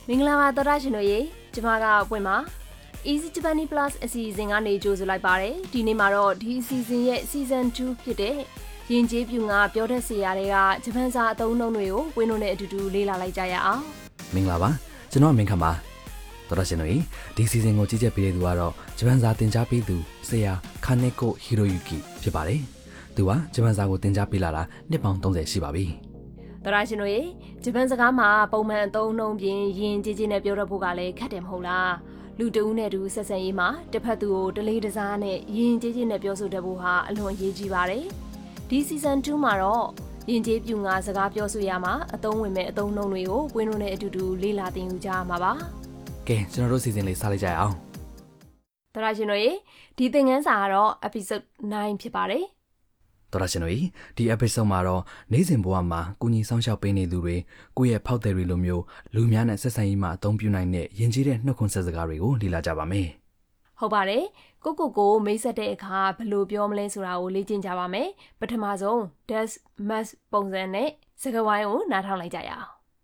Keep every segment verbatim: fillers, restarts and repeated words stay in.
မင်္ဂလာပါတော်ရရှင်တို့ရေကျမကပွင့်ပါ Easy Japanese Plus အစီအစဉ်ကနေကြိုဆိုလိုက်ပါတယ်ဒီနေ့မှာတော့ဒီအစီအစဉ်ရဲ့ Season two ဖြစ်တဲ့ရင်ကျေးပြူငါပြောတတ်စရာတွေကဂျပန်စာအသုံးအနှုန်းတွေကိုဝင်းတို့နဲ့အတူတူလေ့လာလိုက်ကြရအောင်မင်္ဂလာပါကျွန်တော်မင်ခမ်းပါတော်ရရှင်တို့ရေဒီ season ကိုကြီးကြပ်ပေးတဲ့သူကတော့ဂျပန်စာသင်ကြားပေးသူဆရာခါနေကိုဟီရိုယူကီဖြစ်ပါတယ်သူကဂျပန်စာကိုသင်ကြားပေးလာတာနှစ်ပေါင်းthirtyရှိပါပြီတော်ရရှင်တို့ရေဂျပန်စကားမှာပုံမှန်အသုံးအနှုန်းပြင်ရင်ကျေးကျေးနဲ့ပြောတတ်ဖို့ကလည်းခက်တယ်မဟုတ်လားလူတဦးနဲ့တူဆက်ဆံရေးမှာတစ်ဖက်သူကိုတလေးတစားနဲ့ရင်ကျေးကျေးနဲ့ပြောဆိုတတ်ဖို့ဟာအလွန်အရေးကြီးပါတယ်ဒီ season two မှာတော့ရင်ကျေးပြူငါစကားပြောဆိုရမှာအသုံးဝင်မဲ့အသုံးနှုန်းတွေကိုဝင်းတို့နဲ့အတူတူလေ့လာသင်ယူကြရမှာပါကဲကျွန်တော်တို့ season လေးစလိုက်ကြရအောင်တော်ရရှင်တို့ရေဒီသင်ခန်းစာကတော့ episode nine ဖြစ်ပါတယ်တော်ရရှင်တို့ဒီ episode မှာတော့နေ့စဉ်ဘဝမှာကုညီဆောင်ရှောက်ပေးနေသူတွေကိုယ့်ရဲ့ဖောက်သည်တွေလိုမျိုးလူများနဲ့ဆက်ဆံရေးမှာအသုံးပြုနိုင်တဲ့ယဉ်ကျေးတဲ့နှုတ်ခွန်းဆက်စကားတွေကိုလေ့လာကြပါမယ်ဟုတ်ပါတယ်ကိုကိုကိုမိတ်ဆက်တဲ့အခါဘယ်လိုပြောမလဲဆိုတာကိုလေ့ကျင့်ကြပါမယ်ပထမဆုံး does must ပုံစံနဲ့စကားဝိုင်းကိုနားထောင်လိုက်ကြရအောင်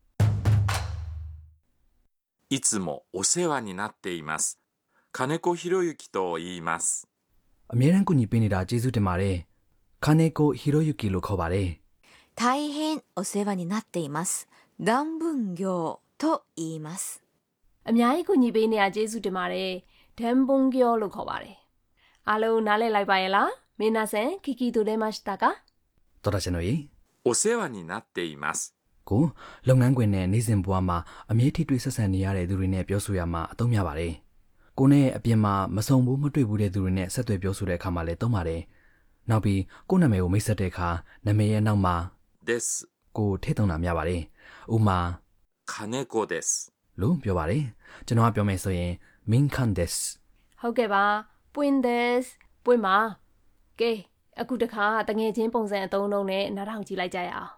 いつもお世話になっています金子博之と言いますအမြဲတမ်းကုညီပေးနေတာကျေးဇူးတင်ပါတယ်ခါနေကိုဟီရိုယူကီလို့ခေါ်ပါတယ်大変お世話になっていますダンブン業と言いますအများကြီးကုညီပေးနေတာကျေးဇူးတင်ပါတယ်ဒန်ဘုံကျော်လို့ခေါ်ပါတယ်အားလုံးနားလည်လိုက်ပါရဲ့လားမင်းနာဆန်ခီကီတိုတဲမしたかတော်ရရှင်တို့お世話になっていますကိုလုပ်ငန်းခွင်နဲ့နေ့စဉ်ဘဝမှာအမြဲထိတွေ့ဆက်ဆံနေရတဲ့သူတွေနဲ့ပြောဆိုရမှာအသုံးများပါတယ်ကိုနဲ့အပြင်မှာမဆုံဘူးမတွေ့ဘူးတဲ့သူတွေနဲ့ဆက်သွယ်ပြောဆိုတဲ့အခါမှာလည်းသုံးပါတယ်နောက်ပြီးကိုနာမည်ကိုမိတ်ဆက်တဲ့အခါနာမည်ရဲ့နောက်မှာですကိုထည့်သွင်းတာများပါတယ်ဥမာ金子ですလို့ပြောပါတယ်ကျွန်တော်ကပြောမယ်ဆိုရင်မင်ခန်ဒက်စ်ဟုတ်ကဲ့ပါပွင့်ဒက်စ်ပွင့်ပါကဲအခုတခါတငယ်ချင်းပုံစံအသုံးလုံးနဲ့နားထောင်ကြည့်လိုက်ကြရအောင်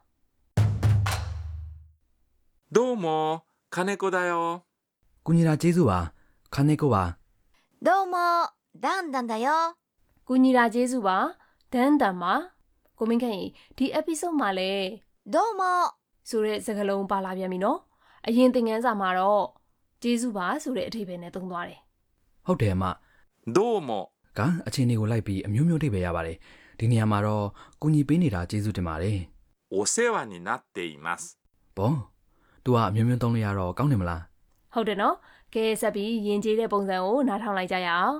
どうも金子だよကုညီတာကျေးဇူးပါခါနေကိုပါどうもダンダンだよကုညီတာကျေးဇူးပါဒန်တန်ပါကိုမင်းခင်ဒီ episode မှာလဲどうもဆိုတဲ့စကားလုံးပါလာပြန်ပြီနော်အရင်သင်ခန်းစာမှာတော့ကျေးဇူးပါဆိုတဲ့အဓိပ္ပာယ်နဲ့သုံးသွားတယ်ဟုတ်တယ်အမどうもကအချင်းတွေကိုလိုက်ပြီးအမျိုးမျိုးအဓိပ္ပာယ်ရပါတယ်ဒီနေရာမှာတော့ကုညီပေးနေတာကျေးဇူးတင်ပါတယ်お世話になっていますဘောသူကအမျိုးမျိုးသုံးလို့ရတော့ကောင်းတယ်မလားဟုတ်တယ်နော်ကဲဆက်ပြီးယဉ်ကျေးတဲ့ပုံစံကိုနားထောင်လိုက်ကြရအောင်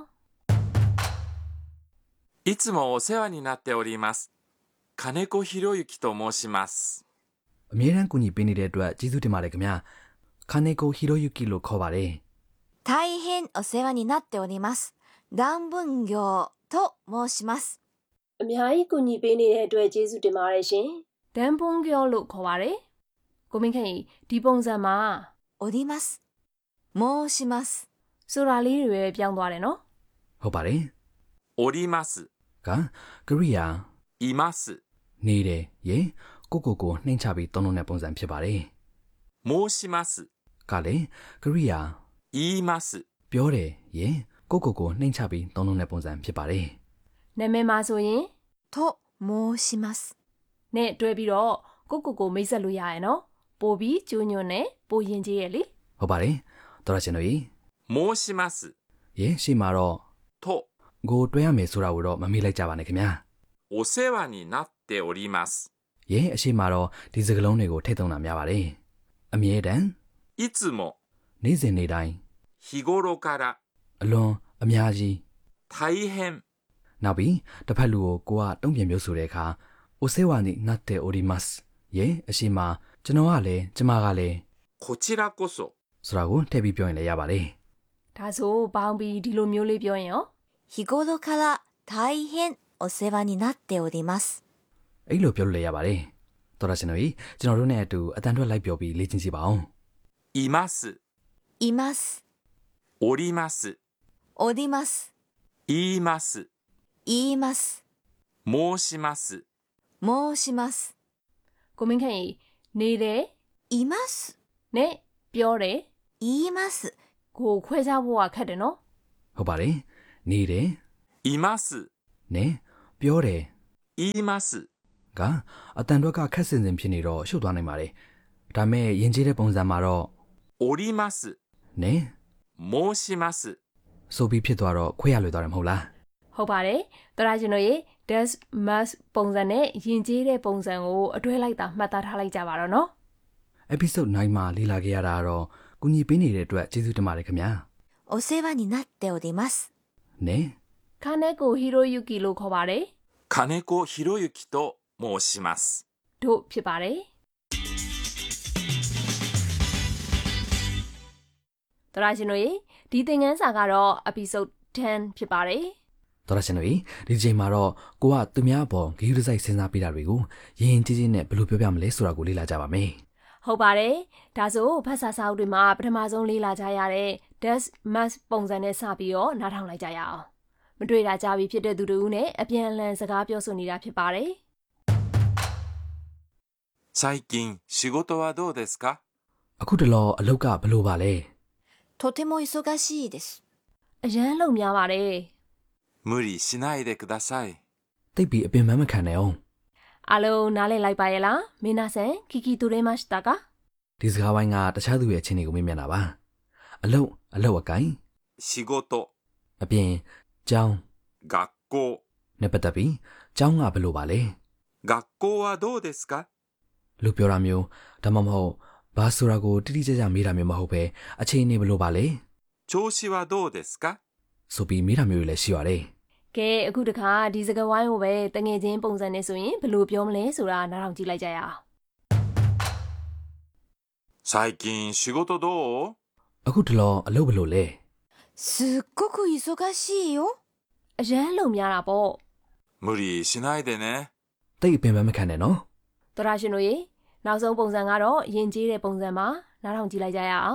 いつもお世話になっております金子博之と申しますအမြဲတမ်းကူညီပေးနေတဲ့အတွက်ကျေးဇူးတင်ပါတယ်ခင်ဗျာခါနေကိုဟီရိုယူကီလို့ခေါ်ပါတယ်大変お世話になっておりますダンブン業と申しますအများကြီးကူညီပေးနေတဲ့အတွက်ကျေးဇူးတင်ပါတယ်ရှင်ဒန်ဘုံကျော်လို့ခေါ်ပါတယ်ကိုမင်းခင်ဒီပုံစံမှာおります申しますဆိုတာလေးတွေပဲပြောင်းသွားတယ်နော်ဟုတ်ပါတယ်おりますကကရိယာいますနေတယ်ရေကိုကိုကိုနှိမ့်ချပြီးသုံးလုံးတဲ့ပုံစံဖြစ်ပါတယ်申しますကလေကရိယာ言いますပြောတယ်ရေကိုကိုကိုနှိမ့်ချပြီးသုံးလုံးတဲ့ပုံစံဖြစ်ပါတယ်နာမည်မှာဆိုရင်と申しますနဲ့တွဲပြီးတော့ကိုကိုကိုမိတ်ဆက်လို့ရရနော်ပို့ပြီးကျိုးညွန့်နဲ့ပို့ရင်ကြီးရဲ့လေဟုတ်ပါတယ်တော်ရရှင်တို့申しますရေရှိမှာတော့とကိုတွဲရမယ်ဆိုတာကိုတော့မမေ့လိုက်ကြပါနဲ့ခင်ဗျာお世話になっておりますရေအရှိမှာတော့ဒီစကားလုံးတွေကိုထည့်သွင်းတာများပါတယ်အမြဲတမ်းいつもနေ့စဉ်နေ့တိုင်း日頃からအလွန်အများကြီး大変နောက်ပြီးတစ်ဖက်လူကိုကိုကတုံ့ပြန်ပြောဆိုတဲ့အခါお世話になっておりますရေအရှိမှာကျွန်တော်ကလည်းကျမကလည်းこちらこそဆိုတာကိုထည့်ပြီးပြောရင်လည်းရပါတယ်ဒါဆိုပေါင်းပြီးဒီလိုမျိုးလေးပြောရင်ရော日頃から大変お世話になっておりますအဲ့လိုပြောလို့လည်းရပါတယ်တော်ရရှင်တို့ကျွန်တော်တို့နဲ့အတူအတန်ထွက်လိုက်ပြောပြီးလေ့ကျင့်ကြည့်ပါအောင်いますいますおりますおります言います言います申します申しますကိုမင်းခင်နေတယ်いますနဲ့ပြောတယ်言いますကိုခွဲခြားဖို့ကခက်တယ်နော်ဟုတ်ပါတယ်နေတယ်いますနဲ့ပြောတယ်言いますကအတန်တွက်ကခက်စင်စင်ဖြစ်နေတော့ရှုပ်သွားနိုင်ပါတယ်ဒါမဲ့ယဉ်ကျေးတဲ့ပုံစံမှာတော့おりますနဲ申しますဆိုပြီးဖြစ်သွားတော့ခွဲရလွယ်သွားတယ်မဟုတ်လားဟုတ်ပါတယ်သောရရှင်တို့ရေ does must ပုံစံနဲ့ယဉ်ကျေးတဲ့ပုံစံကိုအတွဲလိုက်တာမှတ်သားထားလိုက်ကြပါတော့နော် episode 9မှာလေ့လာခဲ့ရတာကတော့ကူညီပေးနေတဲ့အတွက်ကျေးဇူးတင်ပါတယ်ခင်ဗျာお世話になっておりますနဲခါနဲကိုဟီရိုယူကီလို့ခေါ်ပါတယ်金子博之と申しますတို့ဖြစ်ပါတယ်သောရရှင်တို့ရေဒီသင်ခန်းစာကတော့ episode ten ဖြစ်ပါတယ်တော်ရရှင်တို့ဒီချိန်မှာတော့ကိုကသူများအပေါ်ဂရုတစိုက်စဉ်းစားပေးတာတွေကိုရင်ရင်ကြီးကြီးနဲ့ဘယ်လိုပြောပြမလဲဆိုတာကိုလေ့လာကြပါမယ်ဟုတ်ပါတယ်ဒါဆိုဖတ်စာစာအုပ်တွေမှာပထမဆုံးလေ့လာကြရတဲ့ does must ပုံစံနဲ့စပြီးတော့နားထောင်လိုက်ကြရအောင်မတွေ့တာကြားပြီးဖြစ်တဲ့သူတို့နဲ့အပြန်အလှန်စကားပြောဆိုနေတာဖြစ်ပါတယ်最近仕事はどうですかအခုတလောအလုပ်ကဘယ်လိုပါလဲとても忙しいですအရန်လုံများပါတယ်無理しないでくださいတိတ်ပြီးအပင်ပန်းမခံနဲ့အောင်အားလုံးနားလည်လိုက်ပါရဲ့လားမင်းနာဆန်ခီခီတူရဲမတ်တာကဒီစကားဝိုင်းကတခြားသူရဲ့အချင်းတွေကိုမေးမြန်းတာပါအလုပ်အလုပ်အကိုင်仕事အပြင်ကျောင်း学校နဲ့ပတ်သက်ပြီးကျောင်းကဘယ်လိုပါလဲ学校はどうですかလို့ပြောတာမျိုးဒါမှမဟုတ်ဘာဆိုတာကိုတိတိကျကျမေးတာမျိုးမဟုတ်ပဲအချင်းနေဘယ်လိုပါလဲ調子はどうですかဆိုပြီးမေးတာမျိုးတွေလည်းရှိပါတယ်ကဲအခုတခါဒီစကားဝိုင်းကိုပဲတငယ်ချင်းပုံစံနဲ့ဆိုရင်ဘယ်လိုပြောမလဲဆိုတာနားထောင်ကြည့်လိုက်ကြရအောင်最近仕事どうအခုတလောအလုပ်ဘယ်လိုလဲすっごく忙しいよအရန်လုံများတာပေါ့無理しないでねတိတ်အပင်ပန်းမခံနဲ့နော်သောရရှင်တို့ရေနောက်ဆုံးပုံစံကတော့ယဉ်ကျေးတဲ့ပုံစံမှာနားထောင်ကြည့်လိုက်ကြရအောင်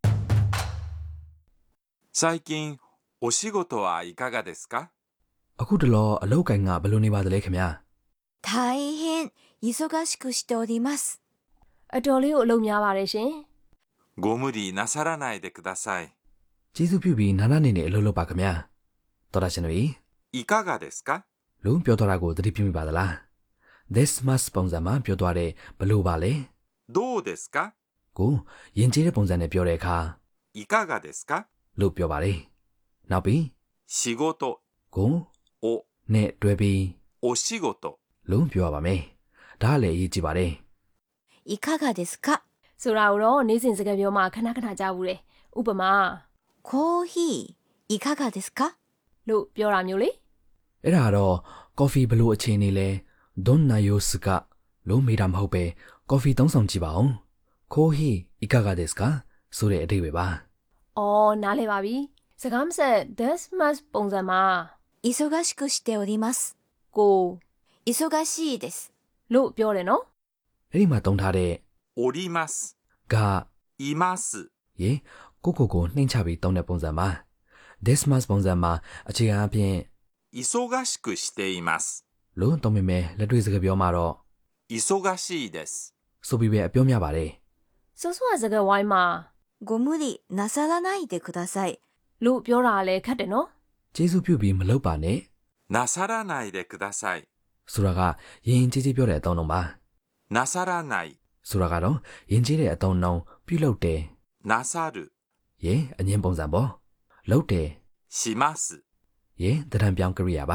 最近お仕事はいかがですかအခုတလောအလုပ်ကိုင်ကဘယ်လိုနေပါသလဲခင်ဗျာ大変忙しくしておりますအတော်လေးကိုအလုံများပါတယ်ရှင်ご無理なさらないでくださいကျေးဇူးပြုပြီးနာနာနေနေအလုပ်လုပ်ပါခင်ဗျာတော်တာရှင်တို့いかがですかလုံးပြောတော့တာကိုသတိပြုမိပါသလား this must ပုံစံမှာပြောသွားတဲ့ဘယ်လိုပါလဲどうですかကိုယဉ်ကျေးတဲ့ပုံစံနဲ့ပြောတဲ့အခါいかがですかလို့ပြောပါတယ်နောက်ပြီး仕事ကိုおနဲ့တွဲပြီးお仕事လုံးပြောရပါမယ်ဒါကလည်းအရေးကြီးပါတယ်いかがですかဆိုတာကိုတော့နေ့စဉ်စကားပြောမှာခဏခဏကြားဘူးတယ်ဥပမာコーヒーいかがですかလို့ပြောတာမျိုးလေအဲ့ဒါကတော့ coffee ဘလို့အခြေအနေလဲ donna yosuka လို့မေးတာမဟုတ်ပဲ coffee သုံးဆောင်ကြည့်ပါဦး coffee いかがですかဆိုတဲ့အဓိပ္ပာယ်ပါအော်နားလည်ပါပြီစကားမဆက် does must ပုံစံမှာ忙しくしておりますကို忙しいですလို့ပြောတယ်နော်အဲ့ဒီမှာသုံးထားတဲ့おりますကいますရေကိုကိုကိုနှိမ့်ချပြီးသုံးတဲ့ပုံစံပါ this must ပုံစံမှာအခြေခံအပြင်忙しくしていますလို့သုံးမိမယ်လက်တွေ့စကားပြောမှာတော့忙しいですဆိုပြီးပဲအပြောများပါတယ်စောစောစကားဝိုင်းမှာご無理なさらないでくださいလို့ပြောတာလည်းခက်တယ်နော်ကျေးဇူးပြုပြီးမလုပ်ပါနဲ့なさらないでくださいဆိုတာကယဉ်ကျေးကျေးပြောတဲ့အသုံးအနှုန်းပါなさらないဆိုတာကတော့ယဉ်ကျေးတဲ့အသုံးအနှုန်းပြုလုပ်တယ်なさるရေအငင်းပုံစံပေါ့လုပ်တယ်しますရေတရံပြောင်းကရိယာပါ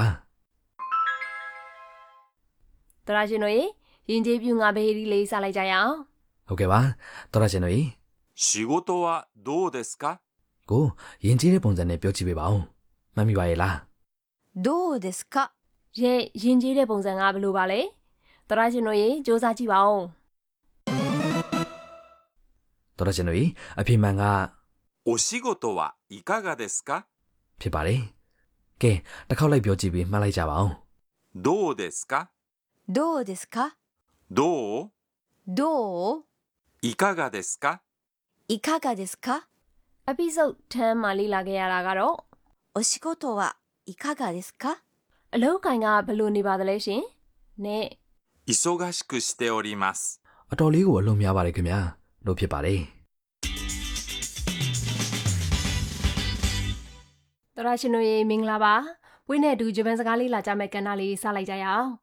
တရာရှင်တို့ရေယဉ်ကျေးပြုငါဘေးဒီလေးစလိုက်ကြရအောင်ဟုတ်ကဲ့ပါတော်ရရှင်တို့ရေ仕事はどうですかကိုယဉ်ကျေးတဲ့ပုံစံနဲ့ပြောကြည့်ပေးပါဦးမှတ်မိပါရဲ့လားどうですかရဲ့ယဉ်ကျေးတဲ့ပုံစံကဘယ်လိုပါလဲတရာရှင်တို့ရေစူးစမ်းကြည့်ပါဦးတော်ရရှင်တို့ရေအဖြစ်မှန်ကお仕事はいかがですかဖြစ်ပါတယ်ကဲတစ်ခေါက်လိုက်ပြောကြည့်ပြီးမှတ်လိုက်ကြပါဦးどうですかどうですかどうどういかがですかいかがですか episode ten မှာလေ့လာခဲ့ရတာကတော့お仕事はいかがですかအလုပ်ကိုင်ကဘယ်လိုနေပါသလဲရှင်နဲ့忙しくしておりますအတော်လေးကိုအလုံးများပါတယ်ခင်ဗျာလို့ဖြစ်ပါတယ်တရာရှင်တို့ရေမင်္ဂလာပါဝိနဲ့အတူဂျပန်စကားလေးလာကြမဲ့ကဏ္ဍလေးစလိုက်ကြရအောင်